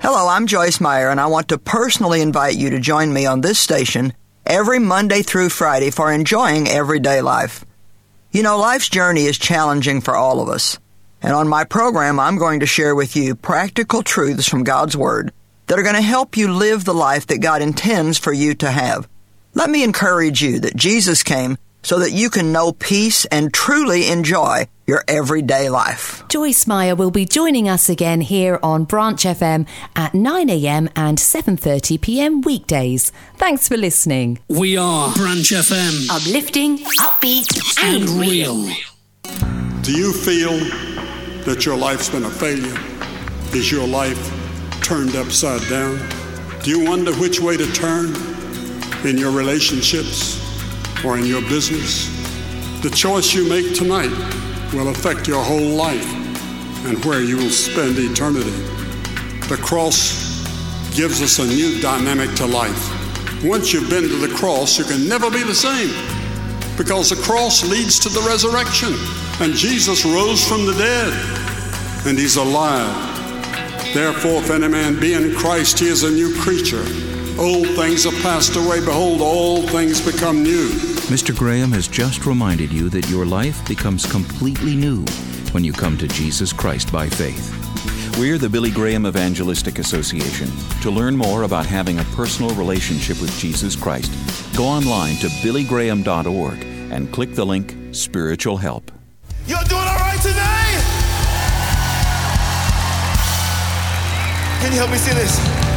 Hello, I'm Joyce Meyer, and I want to personally invite you to join me on this station every Monday through Friday for enjoying everyday life. You know, life's journey is challenging for all of us. And on my program, I'm going to share with you practical truths from God's Word that are going to help you live the life that God intends for you to have. Let me encourage you that Jesus came so that you can know peace and truly enjoy your everyday life. Joyce Meyer will be joining us again here on Branch FM at 9 a.m. and 7:30 p.m. weekdays. Thanks for listening. We are Branch FM. Uplifting, upbeat, and real. Do you feel that your life's been a failure? Is your life turned upside down? Do you wonder which way to turn in your relationships or in your business? The choice you make tonight will affect your whole life and where you will spend eternity. The cross gives us a new dynamic to life. Once you've been to the cross, you can never be the same, because the cross leads to the resurrection, and Jesus rose from the dead, and he's alive. Therefore, if any man be in Christ, he is a new creature. Old things are passed away. Behold, all things become new. Mr. Graham has just reminded you that your life becomes completely new when you come to Jesus Christ by faith. We're the Billy Graham Evangelistic Association. To learn more about having a personal relationship with Jesus Christ, go online to billygraham.org and click the link Spiritual Help. You're doing all right today? Can you help me see this?